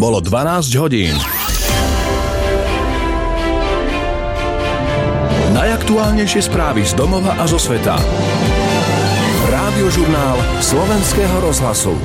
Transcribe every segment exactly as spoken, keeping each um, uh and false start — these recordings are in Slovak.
Bolo dvanásť hodín. Najaktuálnejšie správy z domova a zo sveta. Rádiožurnál Slovenského rozhlasu.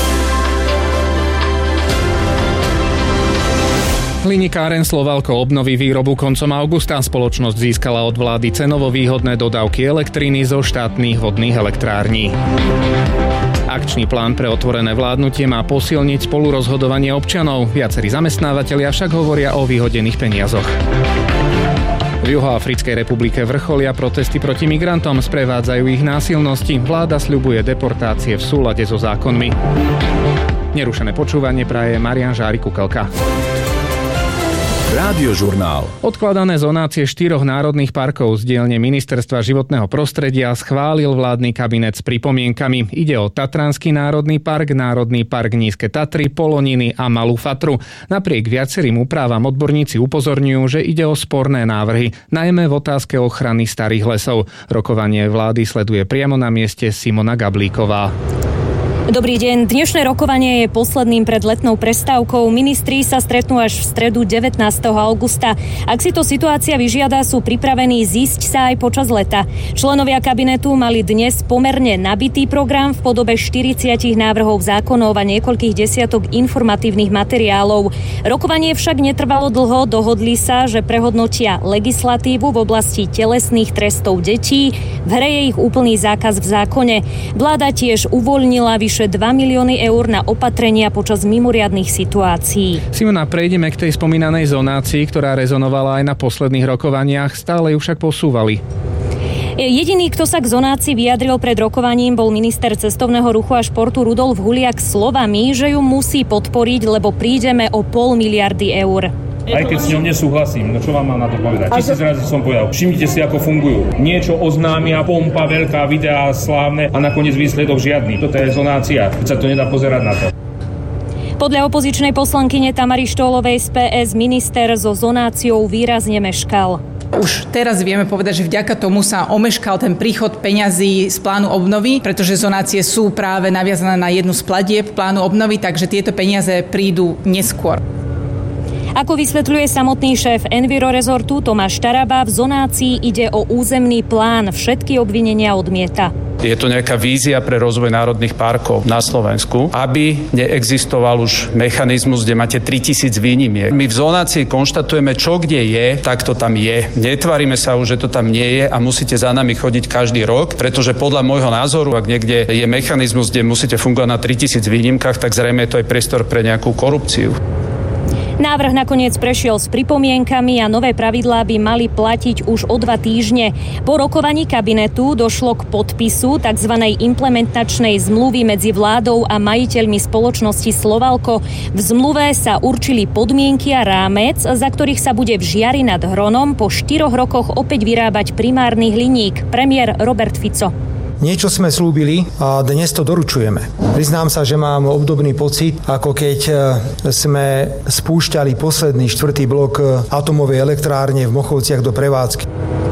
Hliníkáren Slovalko obnoví výrobu koncom augusta. Spoločnosť získala od vlády cenovo výhodné dodávky elektriny zo štátnych vodných elektrární. Akčný plán pre otvorené vládnutie má posilniť spolurozhodovanie občanov. Viacerí zamestnávatelia však hovoria o vyhodených peniazoch. V Juhoafrickej republike vrcholia protesty proti migrantom, sprevádzajú ich násilnosti. Vláda sľubuje deportácie v súlade so zákonmi. Nerušené počúvanie praje Marián Žári-Kukelka. Rádiožurnál. Odkladané zonácie štyroch národných parkov z dielne Ministerstva životného prostredia schválil vládny kabinet s pripomienkami. Ide o Tatranský národný park, Národný park Nízke Tatry, Poloniny a Malú Fatru. Napriek viacerým úpravám odborníci upozorňujú, že ide o sporné návrhy, najmä v otázke ochrany starých lesov. Rokovanie vlády sleduje priamo na mieste Simona Gablíková. Dobrý deň. Dnešné rokovanie je posledným pred letnou prestávkou. Ministri sa stretnú až v stredu devätnásteho augusta. Ak si to situácia vyžiada, sú pripravení zísť sa aj počas leta. Členovia kabinetu mali dnes pomerne nabitý program v podobe štyridsať návrhov zákonov a niekoľkých desiatok informatívnych materiálov. Rokovanie však netrvalo dlho. Dohodli sa, že prehodnotia legislatívu v oblasti telesných trestov detí. V hre je ich úplný zákaz v zákone. Vláda tiež uvoľnila vyše dva milióny eur na opatrenia počas mimoriadnych situácií. Simona, prejdeme k tej spomínanej zonácii, ktorá rezonovala aj na posledných rokovaniach, stále ju však posúvali. Jediný, kto sa k zonácii vyjadril pred rokovaním, bol minister cestovného ruchu a športu Rudolf Huliak slovami, že ju musí podporiť, lebo prídeme o pol miliardy eur. Aj keď s ňou nesúhlasím, no čo vám mám na to povedať? Tisíc razy som povedal, všimnite si, ako fungujú. Niečo oznámia, pompa, veľká videá, slávne a nakoniec výsledok žiadny. Toto je zonácia, keď sa to nedá pozerať na to. Podľa opozičnej poslankyne Tamary Štólovej z pé es minister so zonáciou výrazne meškal. Už teraz vieme povedať, že vďaka tomu sa omeškal ten príchod peňazí z plánu obnovy, pretože zonácie sú práve naviazané na jednu z platieb plánu obnovy, takže tieto peniaze prídu neskôr. Ako vysvetľuje samotný šéf Enviro rezortu Tomáš Taraba, v zonácii ide o územný plán, všetky obvinenia odmieta. Je to nejaká vízia pre rozvoj národných parkov na Slovensku, aby neexistoval už mechanizmus, kde máte tritisíc výnimiek. My v zonácii konštatujeme, čo kde je, tak to tam je. Netvárime sa už, že to tam nie je a musíte za nami chodiť každý rok, pretože podľa môjho názoru, ak niekde je mechanizmus, kde musíte fungovať na tritisíc výnimkách, tak zrejme je to aj priestor pre nejakú korupciu. Návrh nakoniec prešiel s pripomienkami a nové pravidlá by mali platiť už o dva týždne. Po rokovaní kabinetu došlo k podpisu tzv. Implementačnej zmluvy medzi vládou a majiteľmi spoločnosti Slovalko. V zmluve sa určili podmienky a rámec, za ktorých sa bude v Žiari nad Hronom po štyroch rokoch opäť vyrábať primárny hliník. Premiér Robert Fico. Niečo sme slúbili a dnes to doručujeme. Priznám sa, že mám obdobný pocit, ako keď sme spúšťali posledný štvrtý blok atomovej elektrárne v Mochovciach do prevádzky.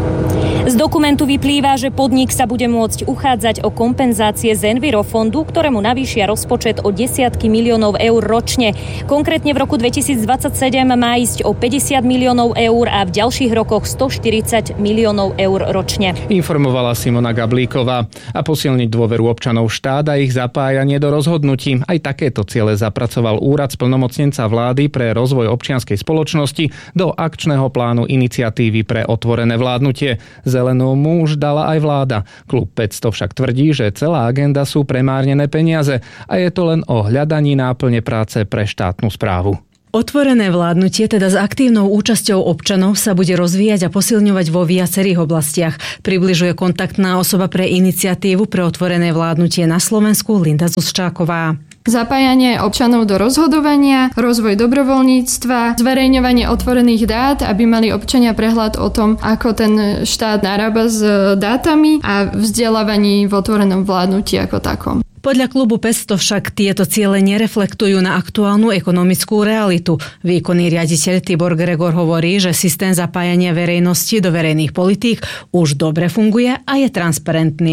Z dokumentu vyplýva, že podnik sa bude môcť uchádzať o kompenzácie z Envirofondu, ktorému navýšia rozpočet o desiatky miliónov eur ročne. Konkrétne v roku dvetisícdvadsaťsedem má ísť o päťdesiat miliónov eur a v ďalších rokoch stoštyridsať miliónov eur ročne. Informovala Simona Gablíková. A posilniť dôveru občanov štát a ich zapájanie do rozhodnutí. Aj takéto ciele zapracoval úrad splnomocnenca vlády pre rozvoj občianskej spoločnosti do akčného plánu iniciatívy pre otvorené vládnutie. Zelenú mu už dala aj vláda. Klub päťsto však tvrdí, že celá agenda sú premárnené peniaze a je to len o hľadaní náplne práce pre štátnu správu. Otvorené vládnutie, teda s aktívnou účasťou občanov, sa bude rozvíjať a posilňovať vo viacerých oblastiach. Približuje kontaktná osoba pre iniciatívu pre otvorené vládnutie na Slovensku Linda Zuščáková. Zapájanie občanov do rozhodovania, rozvoj dobrovoľníctva, zverejňovanie otvorených dát, aby mali občania prehľad o tom, ako ten štát narába s dátami a vzdelávaní v otvorenom vládnutí ako takom. Podľa klubu päťsto však tieto ciele nereflektujú na aktuálnu ekonomickú realitu. Výkonný riaditeľ Tibor Gregor hovorí, že systém zapájania verejnosti do verejných politík už dobre funguje a je transparentný.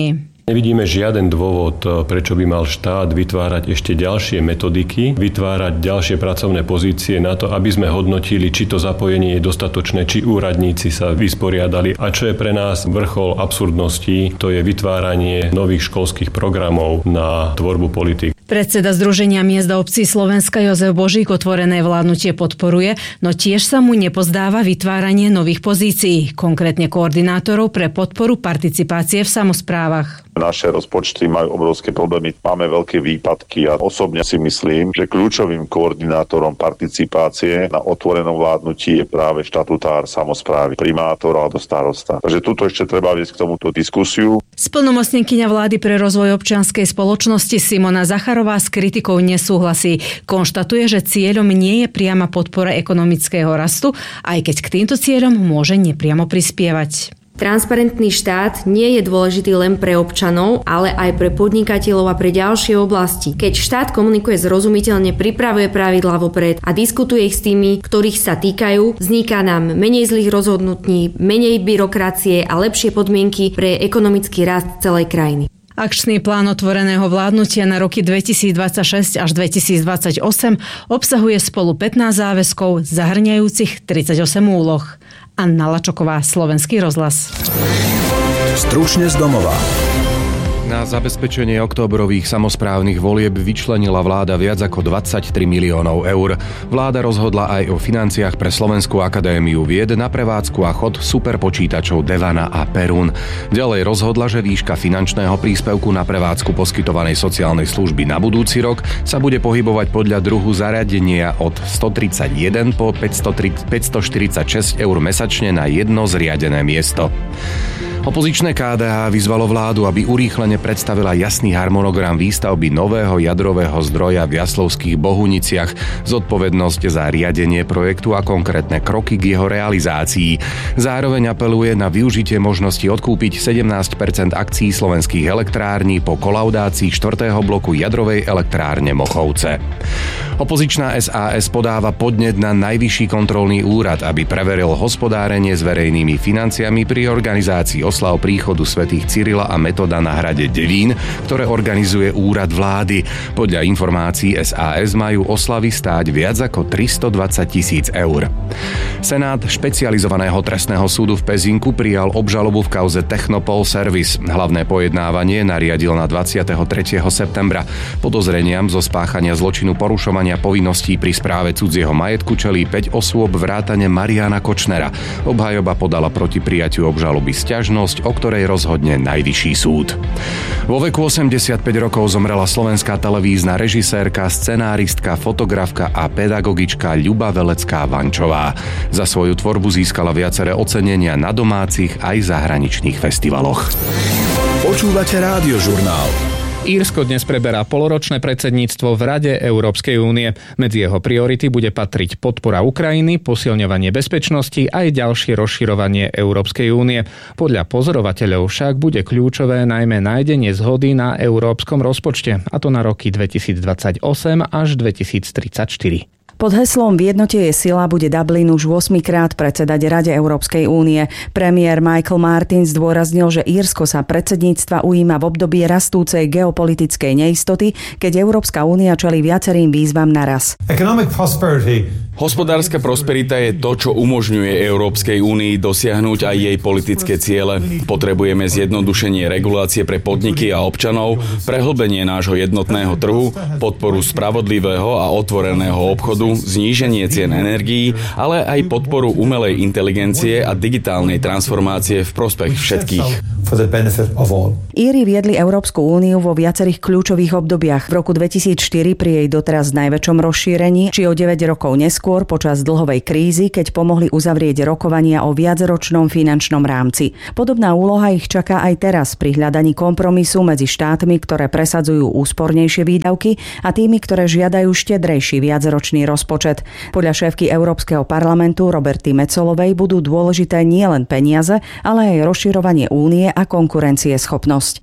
Nevidíme žiaden dôvod, prečo by mal štát vytvárať ešte ďalšie metodiky, vytvárať ďalšie pracovné pozície na to, aby sme hodnotili, či to zapojenie je dostatočné, či úradníci sa vysporiadali. A čo je pre nás vrchol absurdnosti, to je vytváranie nových školských programov na tvorbu politik. Predseda Združenia miest a obcí Slovenska Jozef Božík otvorené vládnutie podporuje, no tiež sa mu nepozdáva vytváranie nových pozícií, konkrétne koordinátorov pre podporu participácie v samosprávach. Naše rozpočty majú obrovské problémy, máme veľké výpadky a osobne si myslím, že kľúčovým koordinátorom participácie na otvorenom vládnutí je práve štatutár samosprávy, primátor alebo starosta. Takže tuto ešte treba viesť k tomuto diskusiu. Splnomocnenkyňa vlády pre rozvoj občianskej spoločnosti Simona Zacharová s kritikou nesúhlasí. Konštatuje, že cieľom nie je priama podpora ekonomického rastu, aj keď k týmto cieľom môže nepriamo prispievať. Transparentný štát nie je dôležitý len pre občanov, ale aj pre podnikateľov a pre ďalšie oblasti. Keď štát komunikuje zrozumiteľne, pripravuje pravidlá vopred a diskutuje ich s tými, ktorých sa týkajú, vzniká nám menej zlých rozhodnutí, menej byrokracie a lepšie podmienky pre ekonomický rast celej krajiny. Akčný plán otvoreného vládnutia na roky dvetisícdvadsaťšesť až dvetisícdvadsaťosem obsahuje spolu pätnásť záväzkov, zahrňajúcich tridsaťosem úloh. Anna Lačoková, Slovenský rozhlas. Stručne z domova. Na zabezpečenie októbrových samosprávnych volieb vyčlenila vláda viac ako dvadsaťtri miliónov eur. Vláda rozhodla aj o financiách pre Slovenskú akadémiu vied na prevádzku a chod superpočítačov Devana a Perun. Ďalej rozhodla, že výška finančného príspevku na prevádzku poskytovanej sociálnej služby na budúci rok sa bude pohybovať podľa druhu zariadenia od stotridsaťjeden po päťstoštyridsaťšesť eur mesačne na jedno zriadené miesto. Opozičné ká dé há vyzvalo vládu, aby urýchlene predstavila jasný harmonogram výstavby nového jadrového zdroja v Jaslovských Bohuniciach, zodpovednosť za riadenie projektu a konkrétne kroky k jeho realizácii. Zároveň apeluje na využitie možnosti odkúpiť sedemnásť percent akcií slovenských elektrární po kolaudácii štvrtého bloku jadrovej elektrárne Mochovce. Opozičná es a es podáva podnet na Najvyšší kontrolný úrad, aby preveril hospodárenie s verejnými financiami pri organizácii oslav príchodu svätých Cyrila a Metoda na hrade Devín, ktoré organizuje úrad vlády. Podľa informácií es a es majú oslavy stáť viac ako tristodvadsať tisíc eur. Senát špecializovaného trestného súdu v Pezinku prijal obžalobu v kauze Technopol Service. Hlavné pojednávanie nariadil na dvadsiateho tretieho septembra. Podozreniam zo spáchania zločinu porušovania povinností pri správe cudzieho majetku čelí päť osôb vrátane Mariana Kočnera. Obhajoba podala proti prijatiu obžaloby sťažnosť, o ktorej rozhodne Najvyšší súd. Vo veku osemdesiatpäť rokov zomrela slovenská televízna režisérka, scenáristka, fotografka a pedagogička Ľuba Velecká-Vančová. Za svoju tvorbu získala viaceré ocenenia na domácich aj zahraničných festivaloch. Počúvate Rádiožurnál. Írsko dnes preberá poloročné predsedníctvo v Rade Európskej únie. Medzi jeho priority bude patriť podpora Ukrajiny, posilňovanie bezpečnosti aj ďalšie rozširovanie Európskej únie. Podľa pozorovateľov však bude kľúčové najmä nájdenie zhody na európskom rozpočte, a to na roky dvetisícdvadsaťosem až dvetisíctridsaťštyri. Pod heslom V jednote je sila bude Dublin už ôsmikrát predsedať Rade Európskej únie. Premiér Michael Martin zdôraznil, že Írsko sa predsedníctva ujíma v období rastúcej geopolitickej neistoty, keď Európska únia čelí viacerým výzvam naraz. Economic prosperity. Hospodárska prosperita je to, čo umožňuje Európskej únii dosiahnuť aj jej politické ciele. Potrebujeme zjednodušenie regulácie pre podniky a občanov, prehlbenie nášho jednotného trhu, podporu spravodlivého a otvoreného obchodu, zníženie cien energií, ale aj podporu umelej inteligencie a digitálnej transformácie v prospech všetkých. Íri viedli Európsku úniu vo viacerých kľúčových obdobiach. V roku dvetisícštyri pri jej doteraz najväčšom rozšírení, či o deväť rokov neskôr počas dlhovej krízy, keď pomohli uzavrieť rokovania o viacročnom finančnom rámci. Podobná úloha ich čaká aj teraz pri hľadaní kompromisu medzi štátmi, ktoré presadzujú úspornejšie výdavky, a tými, ktoré žiadajú štedrejší viacročný rozpočet. Podľa šéfky Európskeho parlamentu Roberty Metsolovej budú dôležité nielen peniaze, ale aj rozširovanie únie a konkurencieschopnosť.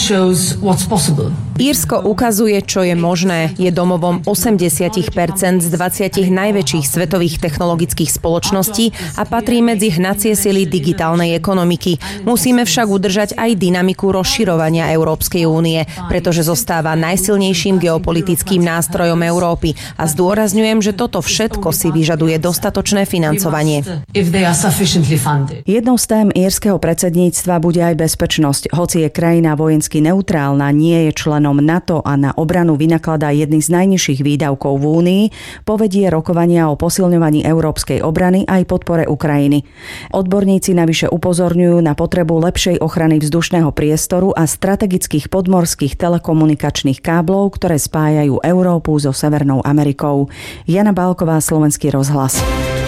Írsko ukazuje, čo je možné. Je domovom osemdesiat percent z dvadsať najväčších svetových technologických spoločností a patrí medzi hnacie sily digitálnej ekonomiky. Musíme však udržať aj dynamiku rozširovania Európskej únie, pretože zostáva najsilnejším geopolitickým nástrojom Európy a zdôrazňujem, že toto všetko si vyžaduje dostatočné financovanie. Jednou z tém írskeho predsedníctva bude aj bezpečnosť. Hoci je krajina vojensky neutrálna, nie je členom NATO a na obranu vynakladá jedny z najnižších výdavkov v Únii, povedie rokovania o posilňovaní európskej obrany aj podpore Ukrajiny. Odborníci navyše upozorňujú na potrebu lepšej ochrany vzdušného priestoru a strategických podmorských telekomunikačných káblov, ktoré spájajú Európu so Severnou Amerikou. Jana Bálková, Slovenský rozhlas.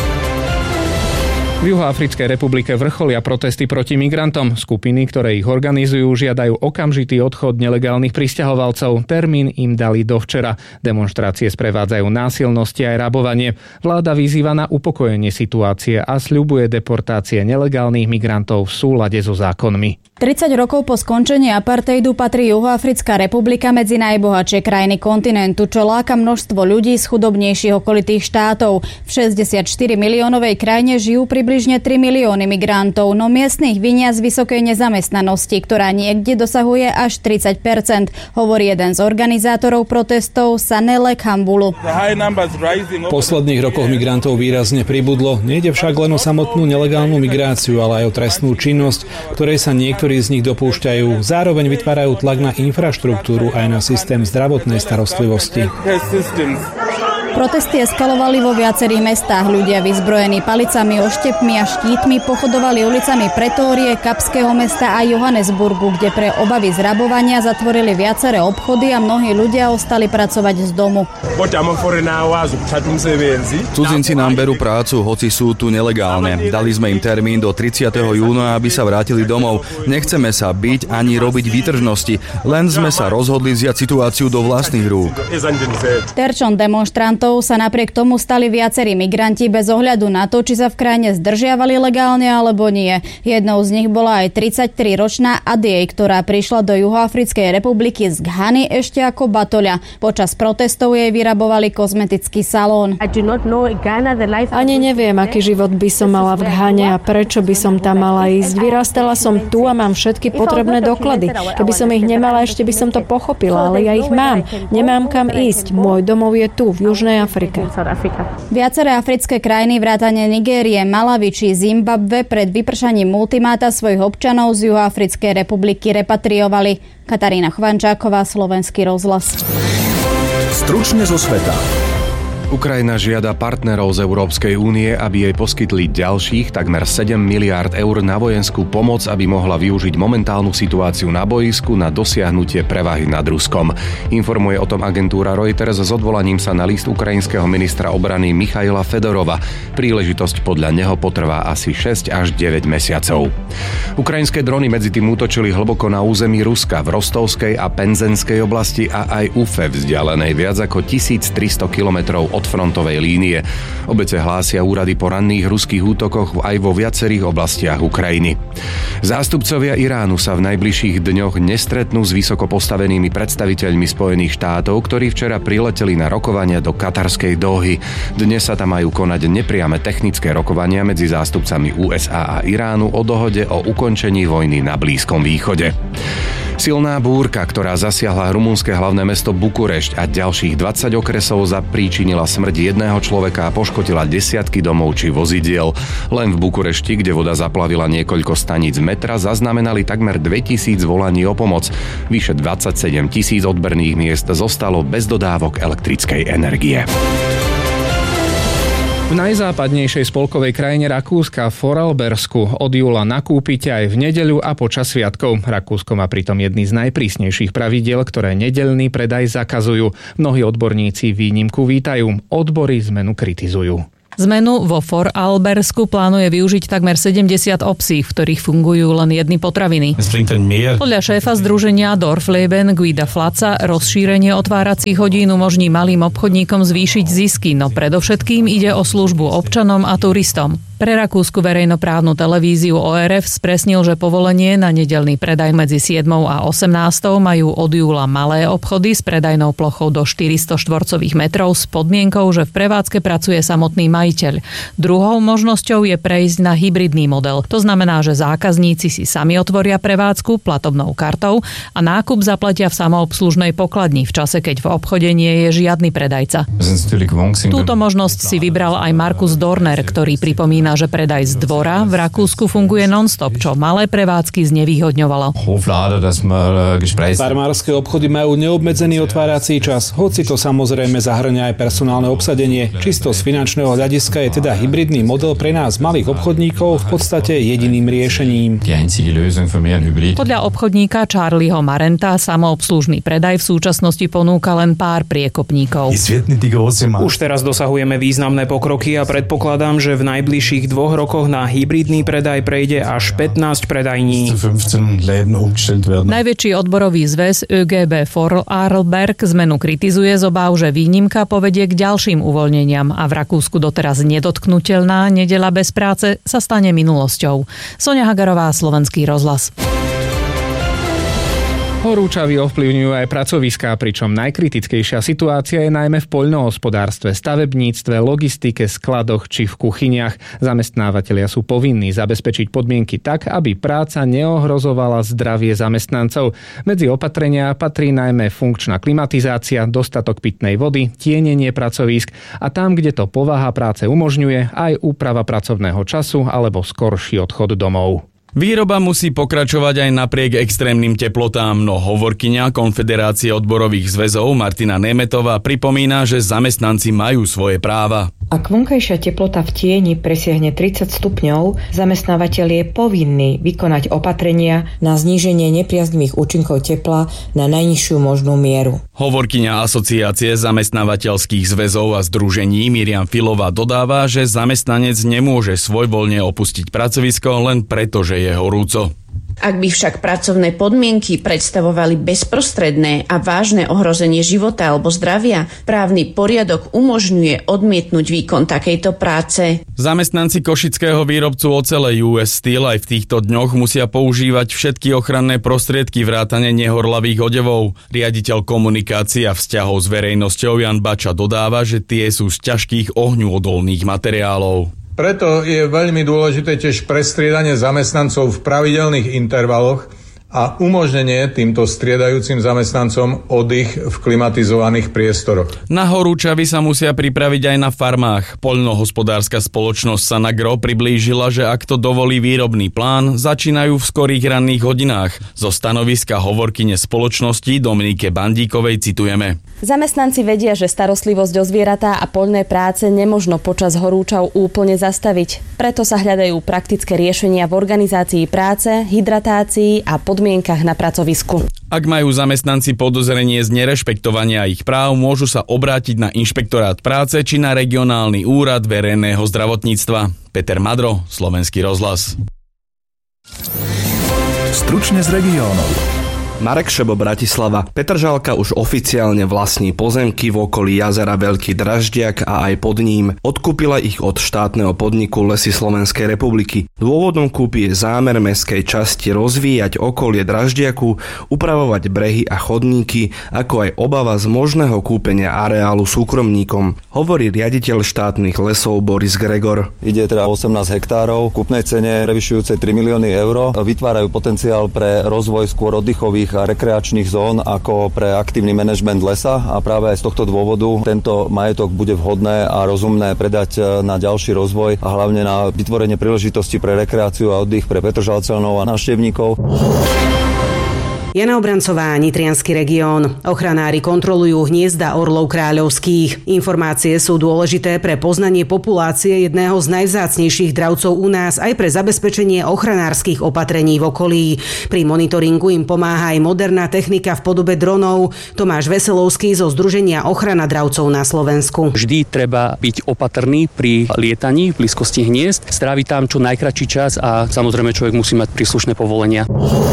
V Juhoafrickej republike vrcholia protesty proti migrantom. Skupiny, ktoré ich organizujú, žiadajú okamžitý odchod nelegálnych prisťahovalcov. Termín im dali dovčera. Demonštrácie sprevádzajú násilnosti aj rabovanie. Vláda vyzýva na upokojenie situácie a sľubuje deportácie nelegálnych migrantov v súlade so zákonmi. tridsať rokov po skončení apartheidu patrí Juhoafrická republika medzi najbohatšie krajiny kontinentu, čo láka množstvo ľudí z chudobnejších okolitých štátov. V šesťdesiatštyri miliónovej krajine žijú približne tri milióny migrantov, no miestnych vinia z vysokej nezamestnanosti, ktorá niekde dosahuje až tridsať percent, hovorí jeden z organizátorov protestov Sanele Kambulu. V posledných rokoch migrantov výrazne pribudlo. Nejde však len o samotnú nelegálnu migráciu, ale aj o trestnú činnosť, ktorej sa niektorí z nich dopúšťajú. Zároveň vytvárajú tlak na infraštruktúru aj na systém zdravotnej starostlivosti. Protesty eskalovali vo viacerých mestách. Ľudia vyzbrojení palicami, oštepmi a štítmi pochodovali ulicami Pretórie, Kapského mesta a Johannesburgu, kde pre obavy z rabovania zatvorili viaceré obchody a mnohí ľudia ostali pracovať z domu. Cudzinci nám berú prácu, hoci sú tu nelegálne. Dali sme im termín do tridsiateho júna, aby sa vrátili domov. Nechceme sa byť ani robiť výtržnosti, len sme sa rozhodli vziať situáciu do vlastných rúk. Terčom demonštrantov sa napriek tomu stali viacerí migranti bez ohľadu na to, či sa v krajine zdržiavali legálne alebo nie. Jednou z nich bola aj tridsaťtriročná Adie, ktorá prišla do Juhoafrickej republiky z Ghany ešte ako batoľa. Počas protestov jej vyrabovali kozmetický salón. Ani neviem, aký život by som mala v Ghane a prečo by som tam mala ísť. Vyrastala som tu a mám všetky potrebné doklady. Keby som ich nemala, ešte by som to pochopila, ale ja ich mám. Nemám kam ísť. Môj domov je tu, v Južnej Afrike. Viaceré africké krajiny vrátane Nigérie, Malawi či Zimbabwe pred vypršaním ultimáta svojich občanov z Juhoafrickej republiky repatriovali. Katarína Chvančáková, Slovenský rozhlas. Stručne zo sveta. Ukrajina žiada partnerov z Európskej únie, aby jej poskytli ďalších takmer sedem miliárd eur na vojenskú pomoc, aby mohla využiť momentálnu situáciu na boisku na dosiahnutie prevahy nad Ruskom. Informuje o tom agentúra Reuters s odvolaním sa na list ukrajinského ministra obrany Michaila Fedorova. Príležitosť podľa neho potrvá asi šesť až deväť mesiacov. Ukrajinské drony medzi tým útočili hlboko na území Ruska v Rostovskej a Penzenskej oblasti a aj Ufe, vzdialenej viac ako tisíctristo kilometrov od frontovej línie. Obete hlásia úrady po ranných ruských útokoch aj vo viacerých oblastiach Ukrajiny. Zástupcovia Iránu sa v najbližších dňoch nestretnú s vysoko postavenými predstaviteľmi Spojených štátov, ktorí včera prileteli na rokovania do katarskej Dóhy. Dnes sa tam majú konať nepriame technické rokovania medzi zástupcami ú es á a Iránu o dohode o ukončení vojny na Blízkom východe. Silná búrka, ktorá zasiahla rumunské hlavné mesto Bukurešť a ďalších dvadsať okresov, zapríčinila smrť jedného človeka a poškodila desiatky domov či vozidiel. Len v Bukurešti, kde voda zaplavila niekoľko staníc metra, zaznamenali takmer dvetisíc volaní o pomoc. Vyše dvadsaťsedem tisíc odberných miest zostalo bez dodávok elektrickej energie. V najzápadnejšej spolkovej krajine Rakúska, Vorarlbergsku, od júla nakúpite aj v nedeľu a počas sviatkov. Rakúsko má pritom jedný z najprísnejších pravidiel, ktoré nedeľný predaj zakazujú. Mnohí odborníci výnimku vítajú, odbory zmenu kritizujú. Zmenu vo Vorarlbergsku plánuje využiť takmer sedemdesiat obcí, v ktorých fungujú len jedny potraviny. Podľa šéfa združenia Dorfleben Guida Flaca rozšírenie otváracích hodín umožní malým obchodníkom zvýšiť zisky, no predovšetkým ide o službu občanom a turistom. Pre rakúsku verejnoprávnu televíziu ó er ef spresnil, že povolenie na nedeľný predaj medzi siedmou a osemnástou majú od júla malé obchody s predajnou plochou do štyristo štvorcových metrov s podmienkou, že v prevádzke pracuje samotný majiteľ. Druhou možnosťou je prejsť na hybridný model. To znamená, že zákazníci si sami otvoria prevádzku platobnou kartou a nákup zaplatia v samoobslužnej pokladni v čase, keď v obchode nie je žiadny predajca. Túto možnosť si vybral aj Markus Dorner, ktorý pripomína, že predaj z dvora v Rakúsku funguje non-stop, čo malé prevádzky znevýhodňovalo. Farmárske obchody majú neobmedzený otvárací čas, hoci to samozrejme zahŕňa aj personálne obsadenie. Čisto z finančného hľadiska je teda hybridný model pre nás malých obchodníkov v podstate jediným riešením. Podľa obchodníka Charlieho Marenta samoobslužný predaj v súčasnosti ponúka len pár priekopníkov. Už teraz dosahujeme významné pokroky a predpokladám, že v najbližších v dvoch rokoch na hybridný predaj prejde až pätnásť predajní. Najväčší odborový zväz Ö Gé bé Vorarlberg zmenu kritizuje z obáv, že výnimka povedie k ďalším uvoľneniam a v Rakúsku doteraz nedotknuteľná nedeľa bez práce sa stane minulosťou. Soňa Hagarová, Slovenský rozhlas. Horúčavy ovplyvňujú aj pracoviská, pričom najkritickejšia situácia je najmä v poľnohospodárstve, stavebníctve, logistike, skladoch či v kuchyniach. Zamestnávatelia sú povinní zabezpečiť podmienky tak, aby práca neohrozovala zdravie zamestnancov. Medzi opatrenia patrí najmä funkčná klimatizácia, dostatok pitnej vody, tienenie pracovísk a tam, kde to povaha práce umožňuje, aj úprava pracovného času alebo skorší odchod domov. Výroba musí pokračovať aj napriek extrémnym teplotám, no hovorkyňa Konfederácie odborových zväzov Martina Nemetová pripomína, že zamestnanci majú svoje práva. Ak vonkajšia teplota v tieni presiahne tridsať stupňov, zamestnávateľ je povinný vykonať opatrenia na zníženie nepriaznivých účinkov tepla na najnižšiu možnú mieru. Hovorkyňa Asociácie zamestnávateľských zväzov a združení Miriam Filová dodáva, že zamestnanec nemôže svojvoľne opustiť pracovisko len preto, že je horúco. Ak by však pracovné podmienky predstavovali bezprostredné a vážne ohrozenie života alebo zdravia, právny poriadok umožňuje odmietnúť výkon takejto práce. Zamestnanci košického výrobcu ocele ú es Steel aj v týchto dňoch musia používať všetky ochranné prostriedky vrátane nehorlavých odevov. Riaditeľ komunikácie a vzťahov s verejnosťou Jan Bača dodáva, že tie sú z ťažkých ohňuodolných materiálov. Preto je veľmi dôležité tiež prestriedanie zamestnancov v pravidelných intervaloch a umožnenie týmto striedajúcim zamestnancom oddych v klimatizovaných priestoroch. Na horúčavy sa musia pripraviť aj na farmách. Poľnohospodárska spoločnosť Sanagro priblížila, že ak to dovolí výrobný plán, začínajú v skorých ranných hodinách. Zo stanoviska hovorkyne spoločnosti Dominike Bandíkovej citujeme. Zamestnanci vedia, že starostlivosť o zvieratá a poľné práce nemožno počas horúčav úplne zastaviť. Preto sa hľadajú praktické riešenia v organizácii práce, hydratácii a podmienkach na pracovisku. Ak majú zamestnanci podozrenie z nerešpektovania ich práv, môžu sa obrátiť na Inšpektorát práce či na regionálny úrad verejného zdravotníctva. Peter Madro, Slovenský rozhlas. Stručne z regiónov. Marek Šebo, Bratislava. Petržalka už oficiálne vlastní pozemky v okolí jazera Veľký Draždiak a aj pod ním. Odkúpila ich od štátneho podniku Lesy Slovenskej republiky. Dôvodom kúpy je zámer mestskej časti rozvíjať okolie Draždiaku, upravovať brehy a chodníky, ako aj obava z možného kúpenia areálu súkromníkom, hovorí riaditeľ štátnych lesov Boris Gregor. Ide teda osemnásť hektárov, kúpnej cene prevyšujúcej tri milióny eur, vytvárajú potenciál pre rozvoj skôr oddychových a rekreačných zón ako pre aktívny manažment lesa a práve aj z tohto dôvodu tento majetok bude vhodné a rozumné predať na ďalší rozvoj a hlavne na vytvorenie príležitosti pre rekreáciu a oddych pre petržalčanov a návštevníkov. Jana Obrancová, Nitriansky región. Ochranári kontrolujú hniezda orlov kráľovských. Informácie sú dôležité pre poznanie populácie jedného z najvzácnejších dravcov u nás aj pre zabezpečenie ochranárskych opatrení v okolí. Pri monitoringu im pomáha aj moderná technika v podobe dronov. Tomáš Veselovský zo Združenia ochrana dravcov na Slovensku. Vždy treba byť opatrný pri lietaní v blízkosti hniezd, stráviť tam čo najkratší čas a samozrejme človek musí mať príslušné povolenia.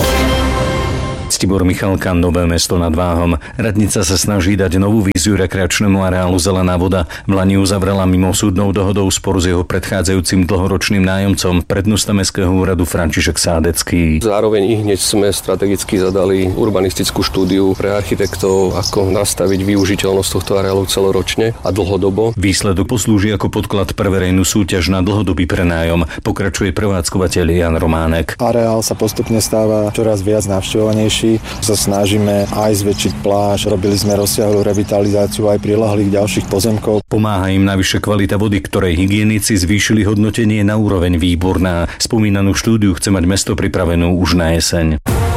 Tibor Michalka, Nové Mesto nad Váhom. Radnica sa snaží dať novú víziu rekreačnému areálu Zelená voda. V lani uzavrela mimosúdnou dohodou spor s jeho predchádzajúcim dlhoročným nájomcom, prednosta Mestského úradu František Sádecký. Zároveň i hneď sme strategicky zadali urbanistickú štúdiu pre architektov, ako nastaviť využiteľnosť tohto areálu celoročne a dlhodobo. Výsledok poslúži ako podklad pre verejnú súťaž na dlhodobý prenájom, pokračuje prevádzkovateľ Jan Románek. Areál sa postupne stáva čoraz viac navštevovanejší. Sa snažíme aj zväčšiť pláž, robili sme rozsiahlu revitalizáciu aj prilahlých ďalších pozemkov. Pomáha im navyše kvalita vody, ktorej hygienici zvýšili hodnotenie na úroveň výborná. Spomínanú štúdiu chce mať mesto pripravenú už na jeseň.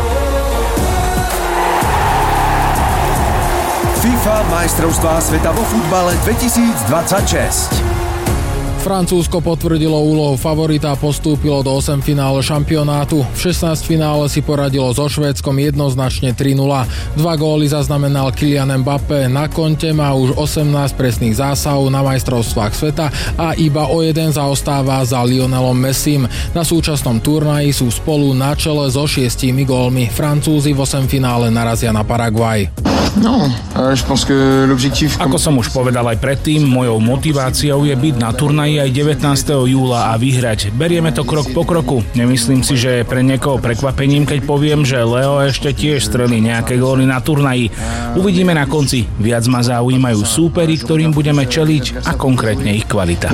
FIFA majstrovstvá sveta vo futbale dvetisícdvadsaťšesť. Francúzsko potvrdilo úlohu favorita a postúpilo do osemfinále šampionátu. V šestnáctfinále si poradilo so Švédskom jednoznačne tri nula. Dva góly zaznamenal Kylian Mbappé, na konte má už osemnásť presných zásahov na majstrovstvách sveta a iba o jeden zaostáva za Lionelom Messim. Na súčasnom turnaji sú spolu na čele so šiestimi gólmi. Francúzi v osemfinále narazia na Paraguaj. No, Ako som už povedal aj predtým, mojou motiváciou je byť na turnaji aj devätnásteho júla a vyhrať. Berieme to krok po kroku. Nemyslím si, že je pre niekoho prekvapením, keď poviem, že Leo ešte tiež strelí nejaké góly na turnaji. Uvidíme na konci. Viac ma zaujímajú súperi, ktorým budeme čeliť a konkrétne ich kvalita.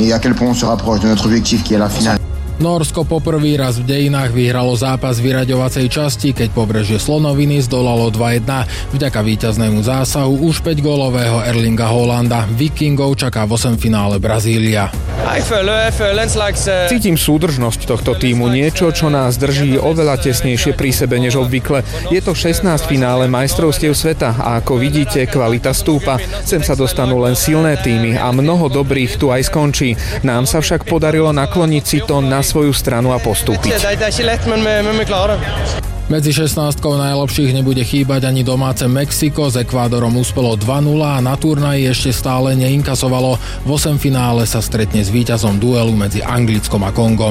Nórsko poprvý raz v dejinách vyhralo zápas vyraďovacej časti, keď pobrežie Slonoviny zdolalo dva jedna. Vďaka víťaznému zásahu už päťgólového Erlinga Haalanda. Vikingov čaká v osemfinále Brazília. Cítim súdržnosť tohto tímu, niečo, čo nás drží oveľa tesnejšie pri sebe než obvykle. Je to šestnáctfinále majstrovstiev sveta a ako vidíte, kvalita stúpa. Sem sa dostanú len silné tímy a mnoho dobrých tu aj skončí. Nám sa však podarilo nakloniť si to na svoju stranu a postúpiť. Medzi šestnástkou najlepších nebude chýbať ani domáce Mexiko, s Ekvádorom uspelo dva nula a na turnaji ešte stále neinkasovalo. V osemfinále sa stretne s víťazom duelu medzi Anglickom a Kongom.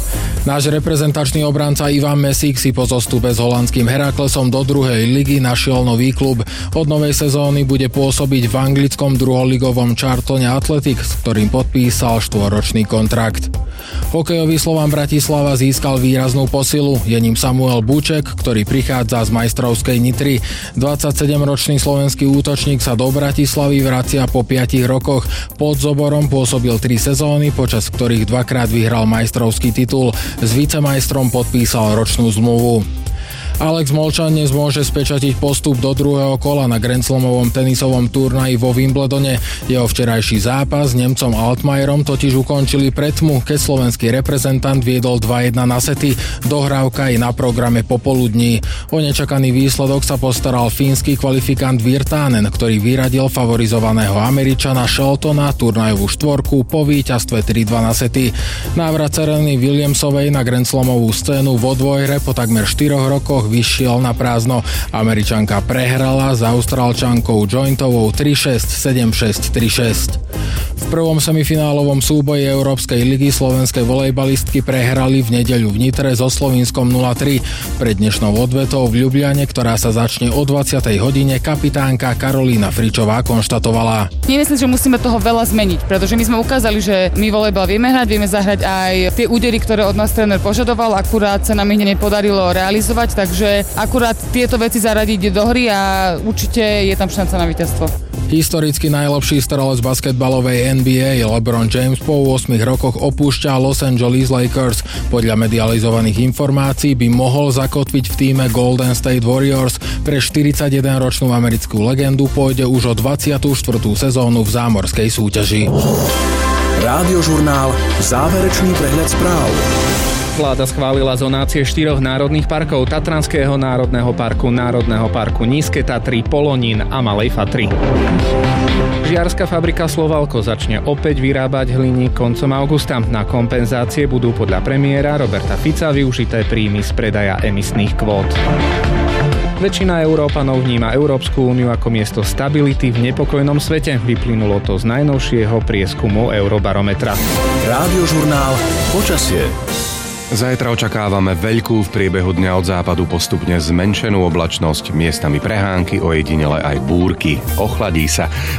Náš reprezentačný obranca Ivan Mesík si po zostupe s holandským Heraklesom do druhej ligy našiel nový klub. Od novej sezóny bude pôsobiť v anglickom druholigovom Charltone Athletic, s ktorým podpísal štvoročný kontrakt. Hokejový Slovan Bratislava získal výraznú posilu. Je ním Samuel Buček, ktorý prichádza z majstrovskej Nitry. dvadsaťsedemročný slovenský útočník sa do Bratislavy vracia po piatich rokoch. Pod Zoborom pôsobil tri sezóny, počas ktorých dvakrát vyhral majstrovský titul. S vicemajstrom podpísal ročnú zmluvu. Alex Molčan dnes môže spečatiť postup do druhého kola na Grand Slamovom tenisovom turnaji vo Wimbledone. Jeho včerajší zápas s Nemcom Altmaierom totiž ukončili pretmu, keď slovenský reprezentant viedol dva jedna na sety. Dohrávka je na programe popoludní. O nečakaný výsledok sa postaral fínsky kvalifikant Virtanen, ktorý vyradil favorizovaného Američana Sheltona turnajovú štvorku po víťazstve tri dva na sety. Návrat Sereny Williamsovej na Grand Slamovú scénu vo dvojhre po takmer štyroch rokoch vyšiel na prázdno. Američanka prehrala s Austrálčankou Jointovou tri šesť, sedem šesť, tri šesť. V prvom semifinálovom súboji Európskej ligy slovenské volejbalistky prehrali v nedeľu v Nitre so Slovinskom nula tri. Pred dnešnou odvetou v Ljubljane, ktorá sa začne o dvadsiatej hodine, kapitánka Karolína Fričová konštatovala: Nemyslím, že musíme toho veľa zmeniť, pretože my sme ukázali, že my volejbal vieme hrať, vieme zahrať aj tie údery, ktoré od nás tréner požadoval, akurát sa nám ich nepodarilo realizovať, takže že akurát tieto veci zaradiť do hry a určite je tam šanca na víťazstvo. Historicky najlepší strelec basketbalovej N B A LeBron James po ôsmich rokoch opúšťa Los Angeles Lakers. Podľa medializovaných informácií by mohol zakotviť v tíme Golden State Warriors. Pre štyridsaťjedenročnú americkú legendu pôjde už o dvadsiatu štvrtú sezónu v zámorskej súťaži. Rádiožurnál, záverečný prehľad správ. Vláda schválila zonácie štyroch národných parkov: Tatranského národného parku, Národného parku Nízke Tatry, Polonín a Malej Fatry. Žiarská fabrika Slovalko začne opäť vyrábať hliník koncom augusta. Na kompenzácie budú podľa premiéra Roberta Fica využité príjmy z predaja emisných kvót. Väčšina Európanov vníma Európsku úniu ako miesto stability v nepokojnom svete. Vyplynulo to z najnovšieho prieskumu Eurobarometra. Rádiožurnál Počasie. Zajtra očakávame veľkú, v priebehu dňa od západu postupne zmenšenú oblačnosť, miestami prehánky, ojedinele aj búrky. Ochladí sa.